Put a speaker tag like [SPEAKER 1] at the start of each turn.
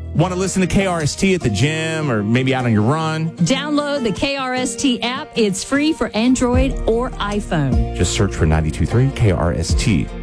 [SPEAKER 1] Want to listen to KRST at the gym or maybe out on your run?
[SPEAKER 2] Download the KRST app. It's free for Android or iPhone.
[SPEAKER 1] Just search for 92.3 KRST.